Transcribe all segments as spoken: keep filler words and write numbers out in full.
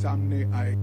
सामने आए।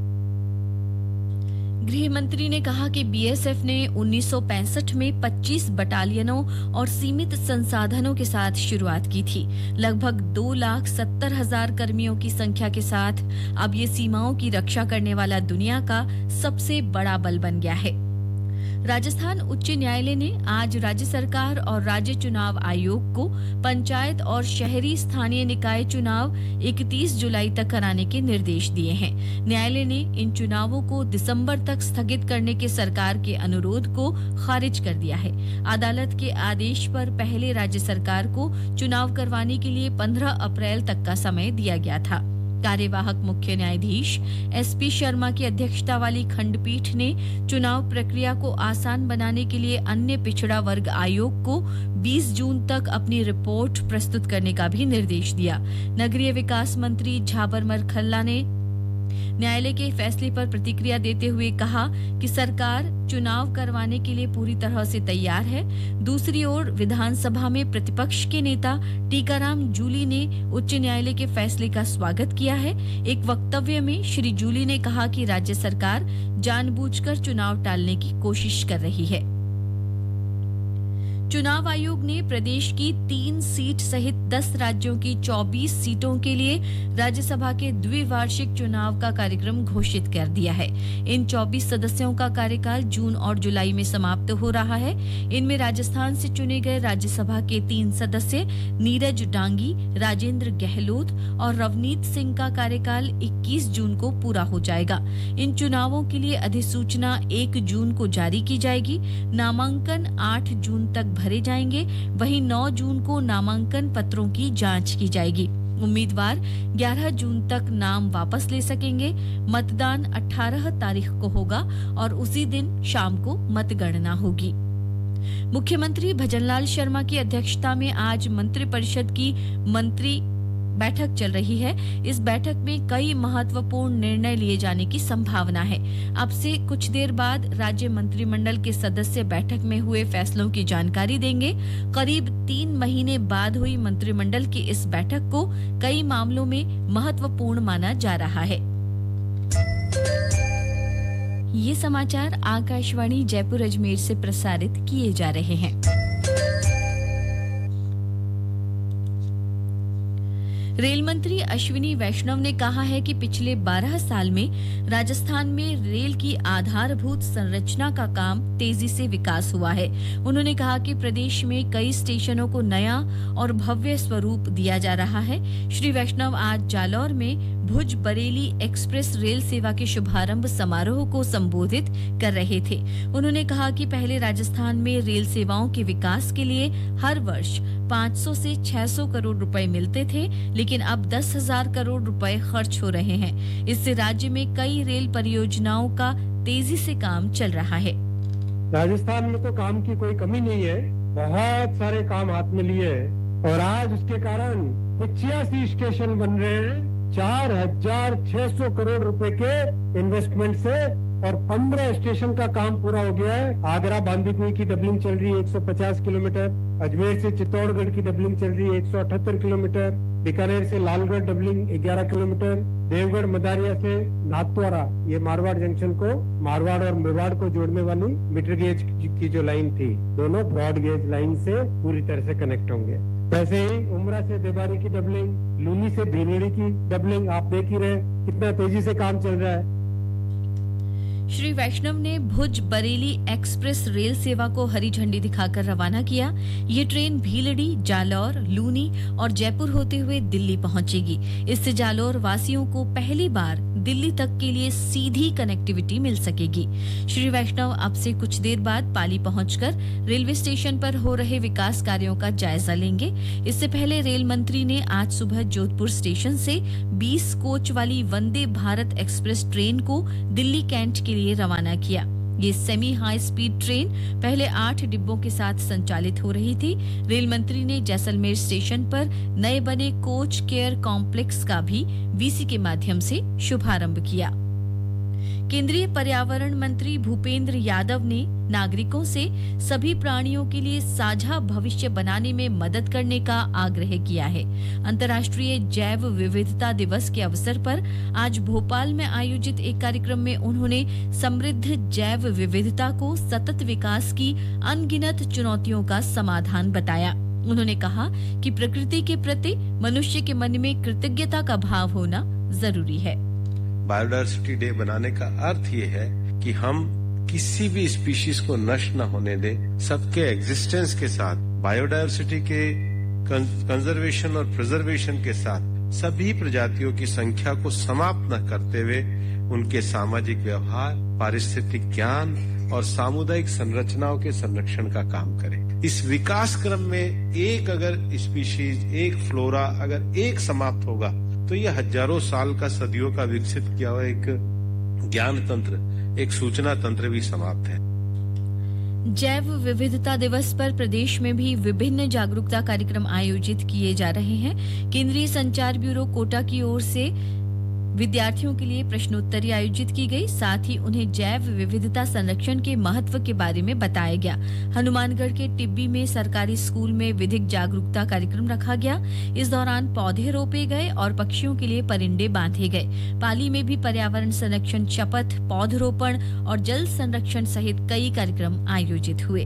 गृह मंत्री ने कहा कि बीएसएफ ने उन्नीस सौ पैंसठ में पच्चीस बटालियनों और सीमित संसाधनों के साथ शुरुआत की थी। लगभग दो लाख सत्तर हजार कर्मियों की संख्या के साथ अब ये सीमाओं की रक्षा करने वाला दुनिया का सबसे बड़ा बल बन गया है। राजस्थान उच्च न्यायालय ने आज राज्य सरकार और राज्य चुनाव आयोग को पंचायत और शहरी स्थानीय निकाय चुनाव इकतीस जुलाई तक कराने के निर्देश दिए हैं। न्यायालय ने इन चुनावों को दिसंबर तक स्थगित करने के सरकार के अनुरोध को खारिज कर दिया है। अदालत के आदेश पर पहले राज्य सरकार को चुनाव करवाने के लिए पंद्रह अप्रैल तक का समय दिया गया था। कार्यवाहक मुख्य न्यायाधीश एसपी शर्मा की अध्यक्षता वाली खंडपीठ ने चुनाव प्रक्रिया को आसान बनाने के लिए अन्य पिछड़ा वर्ग आयोग को बीस जून तक अपनी रिपोर्ट प्रस्तुत करने का भी निर्देश दिया। नगरीय विकास मंत्री झाबरमल खल्ला ने न्यायालय के फैसले पर प्रतिक्रिया देते हुए कहा कि सरकार चुनाव करवाने के लिए पूरी तरह से तैयार है। दूसरी ओर विधानसभा में प्रतिपक्ष के नेता टीकाराम जूली ने उच्च न्यायालय के फैसले का स्वागत किया है। एक वक्तव्य में श्री जूली ने कहा कि राज्य सरकार जानबूझकर चुनाव टालने की कोशिश कर रही है। चुनाव आयोग ने प्रदेश की तीन सीट सहित दस राज्यों की चौबीस सीटों के लिए राज्यसभा के द्विवार्षिक चुनाव का कार्यक्रम घोषित कर दिया है। इन चौबीस सदस्यों का कार्यकाल जून और जुलाई में समाप्त हो रहा है। इनमें राजस्थान से चुने गए राज्यसभा के तीन सदस्य नीरज डांगी, राजेंद्र गहलोत और रवनीत सिंह का कार्यकाल इक्कीस जून को पूरा हो जाएगा। इन चुनावों के लिए अधिसूचना एक जून को जारी की जाएगी। नामांकन आठ जून तक भरे जाएंगे। वहीं नौ जून को नामांकन पत्रों की जांच की जाएगी। उम्मीदवार ग्यारह जून तक नाम वापस ले सकेंगे। मतदान अठारह तारीख को होगा और उसी दिन शाम को मतगणना होगी। मुख्यमंत्री भजनलाल शर्मा की अध्यक्षता में आज मंत्रिपरिषद की मंत्री बैठक चल रही है। इस बैठक में कई महत्वपूर्ण निर्णय लिए जाने की संभावना है। अब से कुछ देर बाद राज्य मंत्रिमंडल के सदस्य बैठक में हुए फैसलों की जानकारी देंगे। करीब तीन महीने बाद हुई मंत्रिमंडल की इस बैठक को कई मामलों में महत्वपूर्ण माना जा रहा है। ये समाचार आकाशवाणी जयपुर अजमेर से प्रसारित किए जा रहे हैं। रेल मंत्री अश्विनी वैष्णव ने कहा है कि पिछले बारह साल में राजस्थान में रेल की आधारभूत संरचना का काम तेजी से विकास हुआ है। उन्होंने कहा कि प्रदेश में कई स्टेशनों को नया और भव्य स्वरूप दिया जा रहा है। श्री वैष्णव आज जालौर में भुज बरेली एक्सप्रेस रेल सेवा के शुभारंभ समारोह को संबोधित कर रहे थे। उन्होंने कहा कि पहले राजस्थान में रेल सेवाओं के विकास के लिए हर वर्ष पाँच सौ से छह सौ करोड़ रुपए मिलते थे, लेकिन अब दस हजार करोड़ रुपए खर्च हो रहे हैं। इससे राज्य में कई रेल परियोजनाओं का तेजी से काम चल रहा है। राजस्थान में तो काम की कोई कमी नहीं है, बहुत सारे काम हाथ में लिए हैं और आज उसके कारण पचासी स्टेशन बन रहे हैं। चार हजार छह सौ करोड़ रुपए के इन्वेस्टमेंट से और पंद्रह स्टेशन का काम पूरा हो गया है। आगरा बांदीकुई की डबलिंग चल रही है एक सौ पचास किलोमीटर, अजमेर से चित्तौड़गढ़ की डबलिंग चल रही है एक सौ अठहत्तर किलोमीटर, बीकानेर से लालगढ़ डबलिंग ग्यारह किलोमीटर, देवगढ़ मदारिया से नाथद्वारा ये मारवाड़ जंक्शन को मारवाड़ और मेवाड़ को जोड़ने वाली मीटर गेज की जो लाइन थी, दोनों ब्रॉड गेज लाइन से पूरी तरह से कनेक्ट होंगे। वैसे ही उमरा से देबारी की डबलिंग, लूनी से भीनेड़ी की डबलिंग, आप देख ही रहे कितना तेजी से काम चल रहा है। श्री वैष्णव ने भुज बरेली एक्सप्रेस रेल सेवा को हरी झंडी दिखाकर रवाना किया। ये ट्रेन भीलड़ी, जालौर, लूनी और जयपुर होते हुए दिल्ली पहुंचेगी। इससे जालौर वासियों को पहली बार दिल्ली तक के लिए सीधी कनेक्टिविटी मिल सकेगी। श्री वैष्णव अब से कुछ देर बाद पाली पहुंचकर रेलवे स्टेशन पर हो रहे विकास कार्यों का जायजा लेंगे। इससे पहले रेल मंत्री ने आज सुबह जोधपुर स्टेशन से बीस कोच वाली वंदे भारत एक्सप्रेस ट्रेन को दिल्ली कैंट के लिए रवाना किया। ये सेमी हाई स्पीड ट्रेन पहले आठ डिब्बों के साथ संचालित हो रही थी। रेल मंत्री ने जैसलमेर स्टेशन पर नए बने कोच केयर कॉम्प्लेक्स का भी वीसी के माध्यम से शुभारंभ किया। केंद्रीय पर्यावरण मंत्री भूपेंद्र यादव ने नागरिकों से सभी प्राणियों के लिए साझा भविष्य बनाने में मदद करने का आग्रह किया है। अंतर्राष्ट्रीय जैव विविधता दिवस के अवसर पर आज भोपाल में आयोजित एक कार्यक्रम में उन्होंने समृद्ध जैव विविधता को सतत विकास की अनगिनत चुनौतियों का समाधान बताया। उन्होंने कहा कि प्रकृति के प्रति मनुष्य के मन में कृतज्ञता का भाव होना जरूरी है। बायोडायवर्सिटी डे बनाने का अर्थ ये है कि हम किसी भी स्पीशीज को नष्ट न होने दें, सबके एग्जिस्टेंस के साथ, बायोडायवर्सिटी के कंजर्वेशन और प्रिजर्वेशन के साथ सभी प्रजातियों की संख्या को समाप्त न करते हुए उनके सामाजिक व्यवहार, पारिस्थितिक ज्ञान और सामुदायिक संरचनाओं के संरक्षण का काम करें। इस विकास क्रम में एक अगर स्पीशीज, एक फ्लोरा अगर एक समाप्त होगा तो ये हजारों साल का, सदियों का विकसित किया हुआ एक ज्ञान तंत्र, एक सूचना तंत्र भी समाप्त है। जैव विविधता दिवस पर प्रदेश में भी विभिन्न जागरूकता कार्यक्रम आयोजित किए जा रहे हैं। केंद्रीय संचार ब्यूरो कोटा की ओर से विद्यार्थियों के लिए प्रश्नोत्तरी आयोजित की गई, साथ ही उन्हें जैव विविधता संरक्षण के महत्व के बारे में बताया गया। हनुमानगढ़ के टिब्बी में सरकारी स्कूल में विधिक जागरूकता कार्यक्रम रखा गया। इस दौरान पौधे रोपे गए और पक्षियों के लिए परिंदे बांधे गए। पाली में भी पर्यावरण संरक्षण शपथ, पौधरोपण और जल संरक्षण सहित कई कार्यक्रम आयोजित हुए।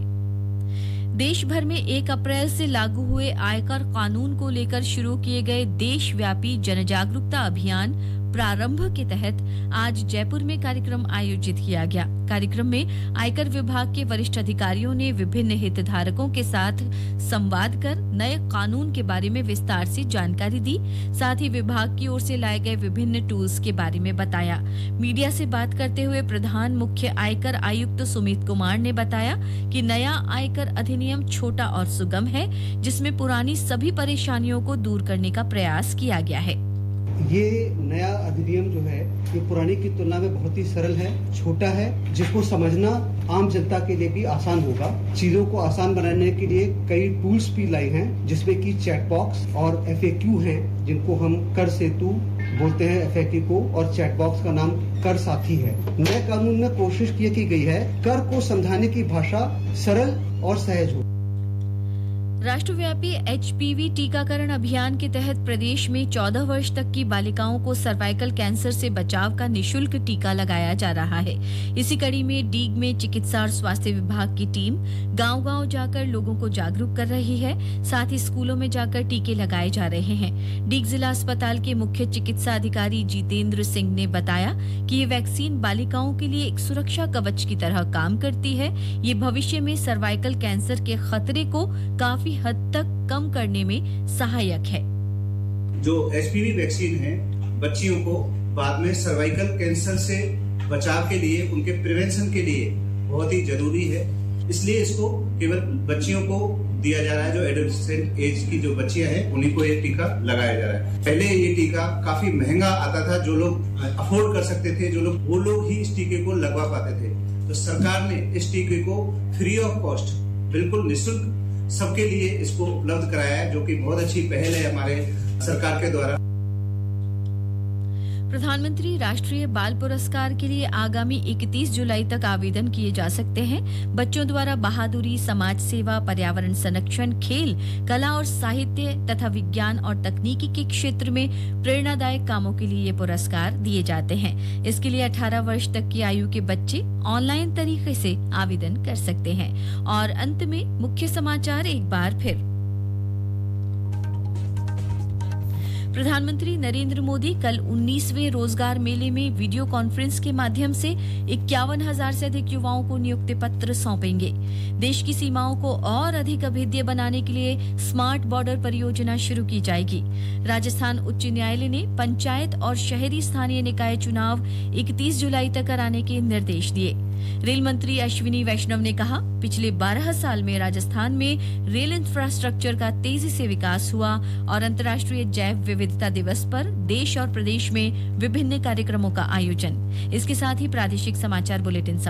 देश भर में एक अप्रैल से लागू हुए आयकर कानून को लेकर शुरू किए गए देशव्यापी जनजागरूकता अभियान प्रारंभ के तहत आज जयपुर में कार्यक्रम आयोजित किया गया। कार्यक्रम में आयकर विभाग के वरिष्ठ अधिकारियों ने विभिन्न हितधारकों के साथ संवाद कर नए कानून के बारे में विस्तार से जानकारी दी। साथ ही विभाग की ओर से लाए गए विभिन्न टूल्स के बारे में बताया। मीडिया से बात करते हुए प्रधान मुख्य आयकर आयुक्त सुमित कुमार ने बताया कि नया आयकर अधिनियम छोटा और सुगम है, जिसमें पुरानी सभी परेशानियों को दूर करने का प्रयास किया गया है। ये नया अधिनियम जो है ये पुरानी की तुलना में बहुत ही सरल है, छोटा है, जिसको समझना आम जनता के लिए भी आसान होगा। चीजों को आसान बनाने के लिए कई टूल्स भी लाए हैं, जिसमें कि चैट बॉक्स और एफएक्यू हैं, जिनको हम कर सेतु बोलते हैं एफएक्यू को, और चैट बॉक्स का नाम कर साथी है। नए कानून में कोशिश की गई है कर को समझाने की भाषा सरल और सहज हो। राष्ट्रव्यापी एचपीवी टीकाकरण अभियान के तहत प्रदेश में चौदह वर्ष तक की बालिकाओं को सर्वाइकल कैंसर से बचाव का निशुल्क टीका लगाया जा रहा है। इसी कड़ी में डीग में चिकित्सा और स्वास्थ्य विभाग की टीम गांव-गांव जाकर लोगों को जागरूक कर रही है। साथ ही स्कूलों में जाकर टीके लगाए जा रहे हैं। डीग जिला अस्पताल के मुख्य चिकित्सा अधिकारी जितेंद्र सिंह ने बताया कि ये वैक्सीन बालिकाओं के लिए एक सुरक्षा कवच की तरह काम करती है। ये भविष्य में सर्वाइकल कैंसर के खतरे को काफी हद तक कम करने में सहायक है। जो एचपीवी वैक्सीन है, बच्चियों को बाद में सर्वाइकल कैंसर से बचाव के लिए, उनके प्रिवेंशन के लिए बहुत ही जरूरी है। इसलिए इसको केवल बच्चियों को दिया जा रहा है। जो एडोलेसेंट एज की जो बच्चियां हैं उन्हीं को ये टीका लगाया जा रहा है। पहले ये टीका काफी महंगा आता था, जो लोग अफोर्ड कर सकते थे, जो लोग वो लोग ही इस टीके को लगवा पाते थे। तो सरकार ने इस टीके को फ्री ऑफ कॉस्ट, बिल्कुल निःशुल्क सबके लिए इसको उपलब्ध कराया है, जो कि बहुत अच्छी पहल है हमारे सरकार के द्वारा। प्रधानमंत्री राष्ट्रीय बाल पुरस्कार के लिए आगामी इकतीस जुलाई तक आवेदन किए जा सकते हैं। बच्चों द्वारा बहादुरी, समाज सेवा, पर्यावरण संरक्षण, खेल, कला और साहित्य तथा विज्ञान और तकनीकी के क्षेत्र में प्रेरणादायक कामों के लिए ये पुरस्कार दिए जाते हैं। इसके लिए अठारह वर्ष तक की आयु के बच्चे ऑनलाइन तरीके से आवेदन कर सकते हैं। और अंत में मुख्य समाचार एक बार फिर। प्रधानमंत्री नरेंद्र मोदी कल उन्नीसवें रोजगार मेले में वीडियो कॉन्फ्रेंस के माध्यम से इक्यावन हजार से अधिक युवाओं को नियुक्ति पत्र सौंपेंगे। देश की सीमाओं को और अधिक अभेद्य बनाने के लिए स्मार्ट बॉर्डर परियोजना शुरू की जाएगी। राजस्थान उच्च न्यायालय ने पंचायत और शहरी स्थानीय निकाय चुनाव इकतीस जुलाई तक कराने के निर्देश दिए। रेल मंत्री अश्विनी वैष्णव ने कहा, पिछले बारह साल में राजस्थान में रेल इंफ्रास्ट्रक्चर का तेजी से विकास हुआ और अंतर्राष्ट्रीय जैव विविधता दिवस पर देश और प्रदेश में विभिन्न कार्यक्रमों का आयोजन। इसके साथ ही प्रादेशिक समाचार बुलेटिन